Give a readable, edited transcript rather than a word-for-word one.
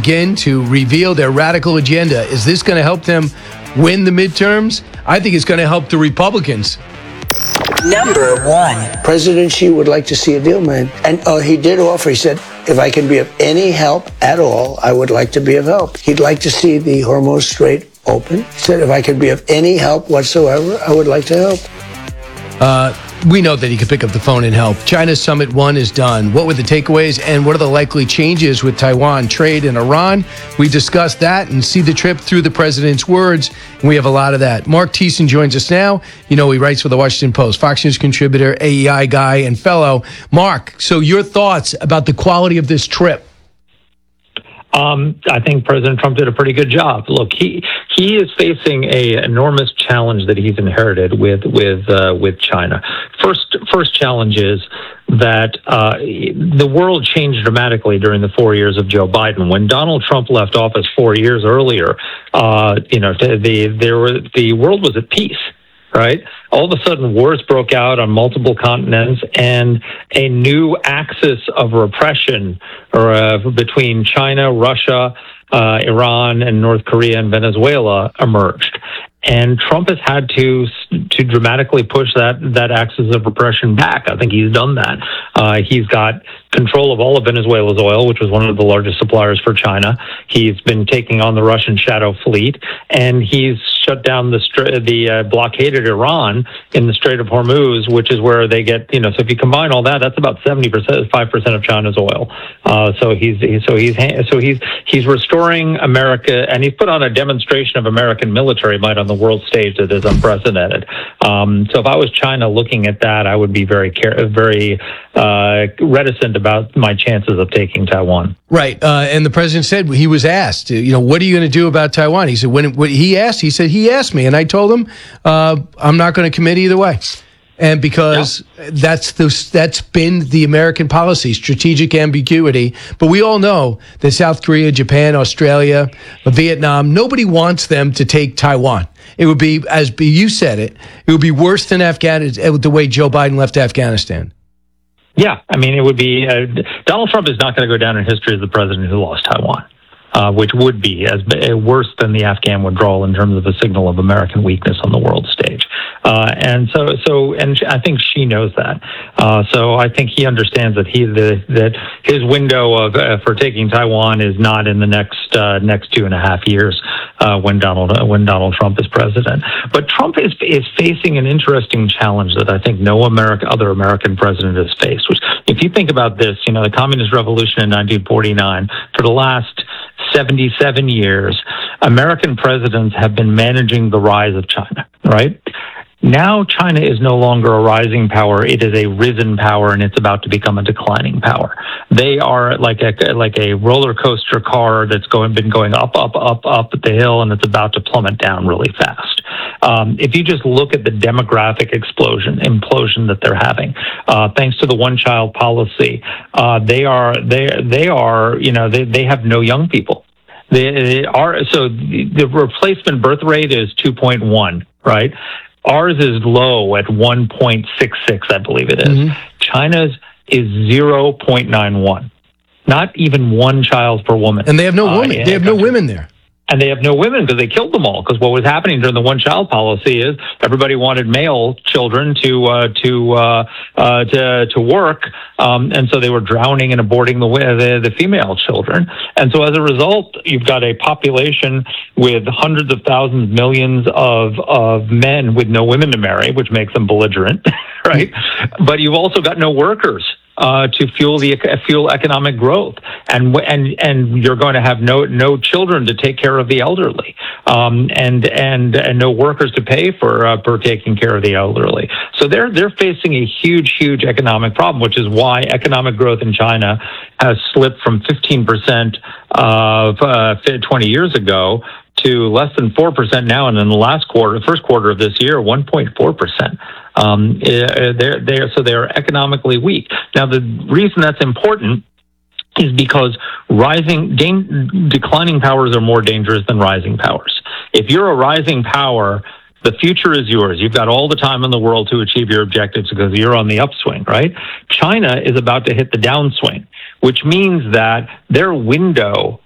begin to reveal their radical agenda. Is this going to help them win the midterms? I think it's going to help the Republicans. Number one. President Xi would like to see a deal made. And he did offer, he said, if I can be of any help at all, I would like to be of help. He'd like to see the Hormuz Strait open. He said, if I could be of any help whatsoever, I would like to help. We know that he could pick up the phone and help. China's Summit 1 is done. What were the takeaways and what are the likely changes with Taiwan, trade, and Iran? We discussed that and see the trip through the president's words, and we have a lot of that. Mark Thiessen joins us now. You know, he writes for the Washington Post, Fox News contributor, AEI guy, and fellow. Mark, so your thoughts about the quality of this trip? I think President Trump did a pretty good job. Look, he is facing a enormous challenge that he's inherited with China. First challenge is that the world changed dramatically during the 4 years of Joe Biden. When Donald Trump left office 4 years earlier, the world was at peace. Right? All of a sudden, wars broke out on multiple continents, and a new axis of repression between China, Russia, Iran, and North Korea and Venezuela emerged. And Trump has had to dramatically push that axis of repression back. I think he's done that. He's got control of all of Venezuela's oil, which was one of the largest suppliers for China. He's been taking on the Russian shadow fleet, and he's shut down the blockaded Iran in the Strait of Hormuz, which is where they get, so if you combine all that, that's about 5% of China's oil. So he's restoring America, and he's put on a demonstration of American military might on the world stage that is unprecedented. So if I was China looking at that, I would be very reticent about my chances of taking Taiwan. Right. And the president said, he was asked, what are you going to do about Taiwan? He said, when he said, he asked me, and I told him, I'm not going to commit either way. And because that's been the American policy, strategic ambiguity. But we all know that South Korea, Japan, Australia, Vietnam, nobody wants them to take Taiwan. It would be, as you said it would be worse than Afghanistan, the way Joe Biden left Afghanistan. Yeah, I mean, it would be, Donald Trump is not going to go down in history as the president who lost Taiwan. Which would be as worse than the Afghan withdrawal in terms of a signal of American weakness on the world stage. And I think she knows that. So I think he understands that that his window for taking Taiwan is not in the next 2.5 years when Donald Trump is president. But Trump is facing an interesting challenge that I think no other American president has faced. Which, if you think about this, the Communist Revolution in 1949, for the last 77 years, American presidents have been managing the rise of China, right? Now China is no longer a rising power. It is a risen power, and it's about to become a declining power. They are like a roller coaster car that's been going up the hill, and it's about to plummet down really fast. If you just look at the demographic implosion that they're having, thanks to the one-child policy, they have no young people. So the replacement birth rate is 2.1, right? Ours is low at 1.66, I believe it is. Mm-hmm. China's is 0.91. Not even one child per woman. And they have no women. They have no women there. And they have no women because they killed them all. Because what was happening during the one-child policy is everybody wanted male children to work, and so they were drowning and aborting the female children. And so as a result, you've got a population with hundreds of thousands, millions of men with no women to marry, which makes them belligerent, right? But you've also got no workers to fuel economic growth, and you're going to have no children to take care of the elderly, and no workers to pay for taking care of the elderly. So they're facing a huge economic problem, which is why economic growth in China has slipped from 15% of 20 years ago to less than 4% now, and in the first quarter of this year, 1.4%. They're economically weak. Now, the reason that's important is because declining powers are more dangerous than rising powers. If you're a rising power, the future is yours. You've got all the time in the world to achieve your objectives because you're on the upswing, right? China is about to hit the downswing, which means that their window